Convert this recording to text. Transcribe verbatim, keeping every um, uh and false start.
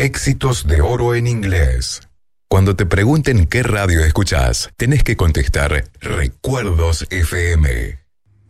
Éxitos de oro en inglés. Cuando te pregunten qué radio escuchás, tenés que contestar Recuerdos F M.